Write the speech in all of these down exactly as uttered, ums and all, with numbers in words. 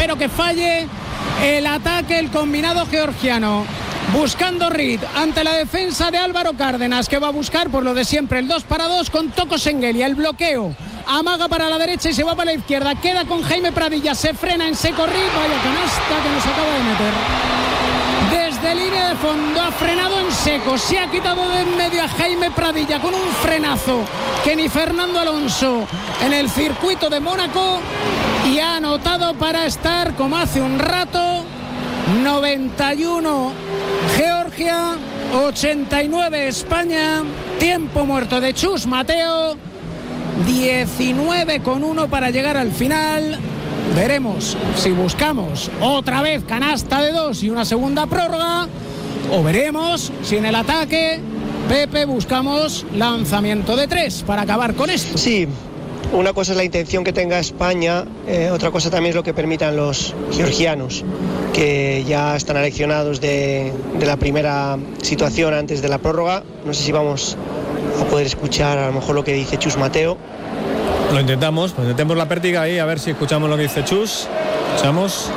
espero que falle el ataque, el combinado georgiano. Buscando Reed ante la defensa de Álvaro Cárdenas, que va a buscar por lo de siempre el dos para dos con Toko Sengelia. El bloqueo, amaga para la derecha y se va para la izquierda. Queda con Jaime Pradilla, se frena en seco Reed. Vaya canasta que nos acaba de meter. Desde línea de fondo ha frenado en seco, se ha quitado de en medio a Jaime Pradilla con un frenazo que ni Fernando Alonso en el circuito de Mónaco, y ha anotado para estar como hace un rato. Noventa y uno Georgia, ochenta y nueve España. Tiempo muerto de Chus Mateo, diecinueve con uno para llegar al final. Veremos si buscamos otra vez canasta de dos y una segunda prórroga, o veremos si en el ataque, Pepe, buscamos lanzamiento de tres para acabar con esto. Sí, una cosa es la intención que tenga España, eh, otra cosa también es lo que permitan los georgianos, que ya están aleccionados de, de la primera situación antes de la prórroga. No sé si vamos a poder escuchar a lo mejor lo que dice Chus Mateo. Lo intentamos, pues intentemos la pértiga ahí, a ver si escuchamos lo que dice Chus. Escuchamos.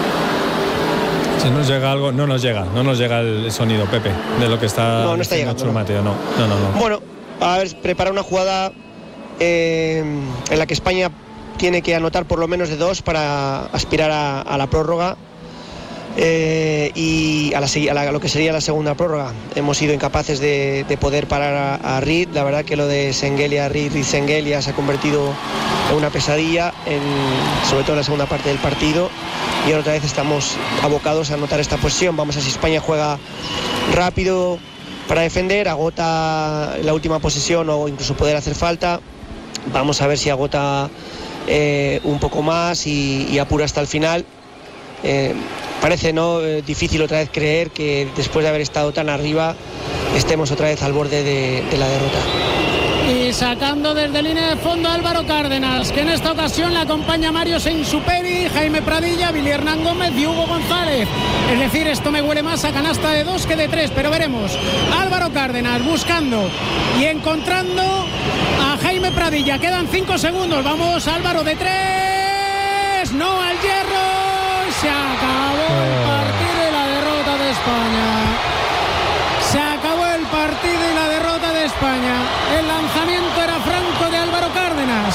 Si nos llega algo, no nos llega, no nos llega el sonido, Pepe, de lo que está no, no está diciendo llegando, Chus no. Mateo, no, no, no, no. Bueno, a ver, prepara una jugada eh, en la que España tiene que anotar por lo menos de dos para aspirar a, a la prórroga. Eh, y a, la, a, la, a lo que sería la segunda prórroga. Hemos sido incapaces de, de poder parar a, a Reed. La verdad que lo de Sengelia, Reed y Sengelia se ha convertido en una pesadilla, en, sobre todo en la segunda parte del partido, y ahora otra vez estamos abocados a anotar esta posición. Vamos a ver si España juega rápido para defender, agota la última posesión o incluso poder hacer falta. Vamos a ver si agota eh, un poco más y, y apura hasta el final. Eh, parece no eh, difícil otra vez creer que después de haber estado tan arriba estemos otra vez al borde de, de la derrota. Y sacando desde línea de fondo Álvaro Cárdenas, que en esta ocasión le acompaña Mario Seinsuperi, Jaime Pradilla, Billy Hernán Gómez y Hugo González. Es decir, esto me huele más a canasta de dos que de tres, pero veremos. Álvaro Cárdenas buscando y encontrando a Jaime Pradilla. Quedan cinco segundos. Vamos, Álvaro, de tres. No al hierro. Se acabó el partido y la derrota de España. Se acabó el partido y la derrota de España. El lanzamiento era franco de Álvaro Cárdenas.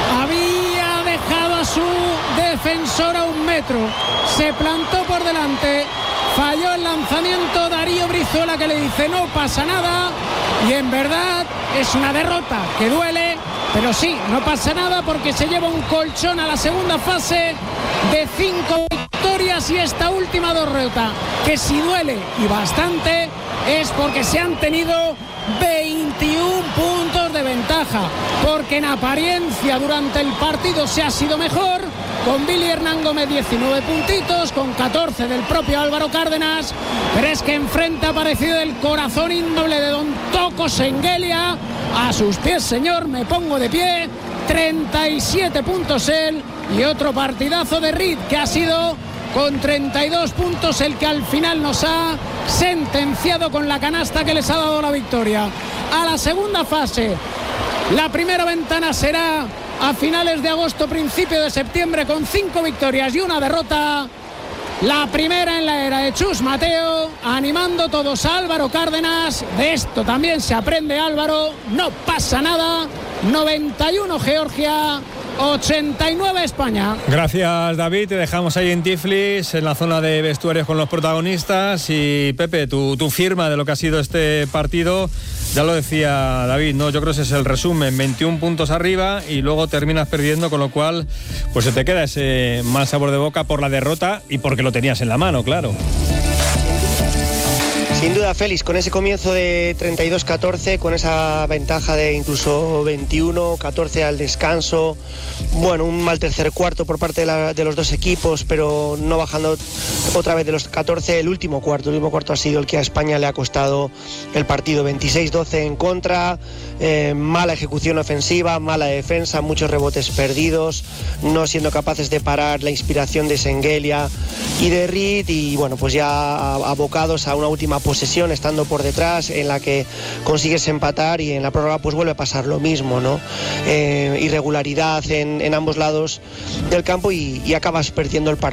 Había dejado a su defensor a un metro. Se plantó por delante. Falló el lanzamiento Darío Brizuela, que le dice no pasa nada. Y en verdad es una derrota que duele, pero sí, no pasa nada porque se lleva un colchón a la segunda fase de cinco victorias, y esta última derrota, que si duele y bastante, es porque se han tenido veintiún puntos de ventaja, porque en apariencia durante el partido se ha sido mejor, con Billy Hernán Gómez diecinueve puntitos, con catorce del propio Álvaro Cárdenas, pero es que enfrente ha aparecido el corazón indoble de don Toko Sengelia. A sus pies, señor, me pongo de pie. treinta y siete puntos él, y otro partidazo de Reed, que ha sido con treinta y dos puntos el que al final nos ha sentenciado con la canasta que les ha dado la victoria. A la segunda fase, la primera ventana será a finales de agosto, principio de septiembre, con cinco victorias y una derrota. La primera en la era de Chus Mateo, animando todos a Álvaro Cárdenas. De esto también se aprende, Álvaro, no pasa nada. noventa y uno Georgia, ochenta y nueve España. Gracias, David, te dejamos ahí en Tiflis, en la zona de vestuarios con los protagonistas. Y Pepe, tu, tu firma de lo que ha sido este partido, ya lo decía David, ¿no? Yo creo que ese es el resumen, veintiún puntos arriba y luego terminas perdiendo, con lo cual pues se te queda ese mal sabor de boca por la derrota y porque lo tenías en la mano, claro. Sin duda, Félix, con ese comienzo de treinta y dos catorce, con esa ventaja de incluso veintiuno catorce al descanso, bueno, un mal tercer cuarto por parte de, la, de los dos equipos, pero no bajando otra vez de los catorce, el último cuarto, el último cuarto ha sido el que a España le ha costado el partido, veintiséis doce en contra, eh, mala ejecución ofensiva, mala defensa, muchos rebotes perdidos, no siendo capaces de parar la inspiración de Sengelia y de Reed, y bueno, pues ya abocados a una última posesión estando por detrás en la que consigues empatar, y en la prórroga pues vuelve a pasar lo mismo, ¿no? Eh, irregularidad en, en ambos lados del campo y, y acabas perdiendo el partido.